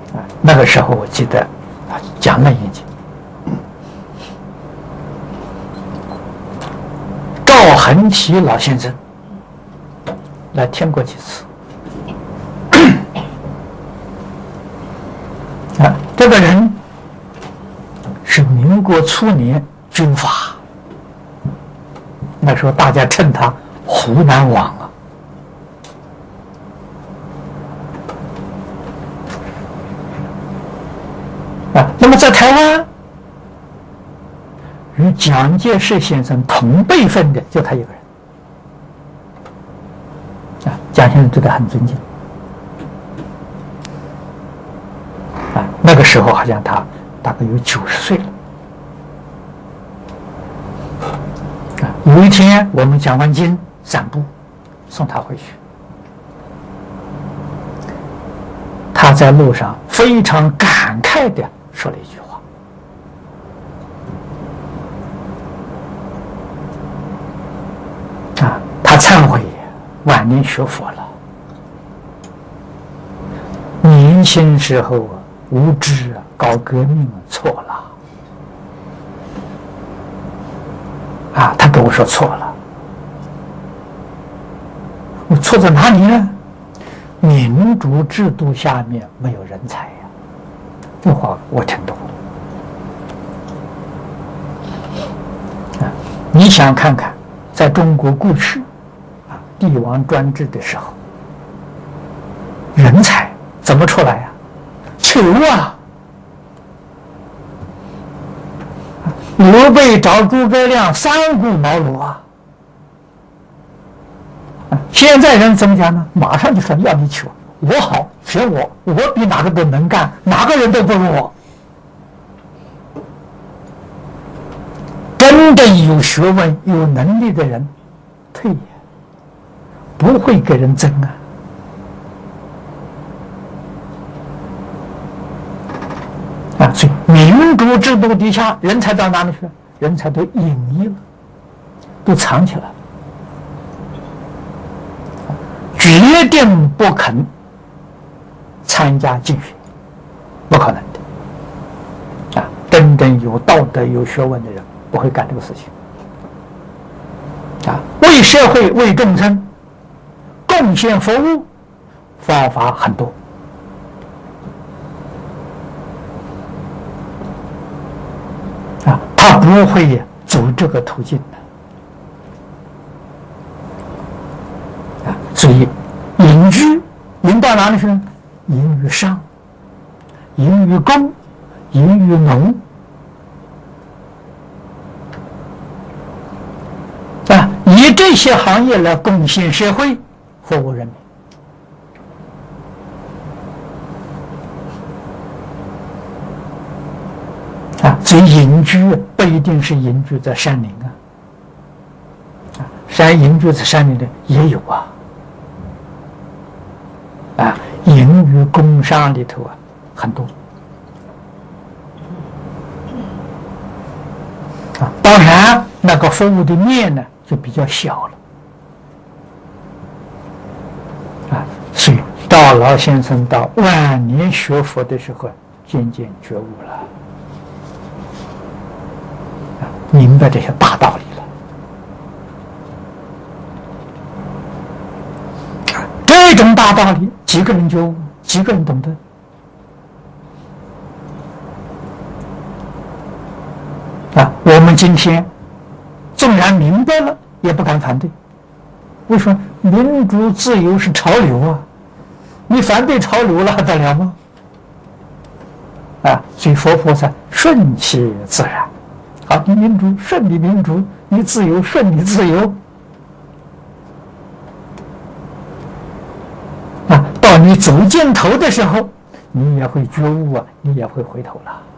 那个时候我记得讲了一经，赵恒奇老先生来听过几次。这个人是民国初年军阀，那时候大家称他湖南王那么在台湾与蒋介石先生同辈分的就他一个人蒋先生对他很尊敬那个时候好像他大概有90岁了有一天我们讲完经散步送他回去，他在路上非常感慨地说了一句话他忏悔晚年学佛了，年轻时候无知搞革命错了他跟我说错了，我错在哪里呢？民主制度下面没有人才这话我听懂了你想看看在中国过去帝王专制的时候人才怎么出来求刘备找诸葛亮三顾茅庐现在人怎么讲呢？马上就说要你求我好选我比哪个都能干，哪个人都不如我。真正有学问有能力的人退不会给人争所以民主制度底下人才到哪里去？人才都隐匿了，都藏起来了，决定不肯参加竞选，不可能的真正有道德有学问的人不会干这个事情为社会为众生贡献服务方法很多他不会走这个途径的所以隐居隐到哪里去呢？隐于商，隐于工，隐于农以这些行业来贡献社会服务人民所以隐居不一定是隐居在山林隐居在山林的也有隐于工商里头很多当然那个服务的面呢就比较小了所以赵老先生到晚年学佛的时候渐渐觉悟了明白这些大道理了这种大道理几个人觉悟几个人懂得我们今天纵然明白了也不敢反对为什么？民主自由是潮流你反对潮流了得了吗所以佛菩萨顺其自然你民主顺你民主，你自由顺你自由到你走尽头的时候你也会觉悟你也会回头了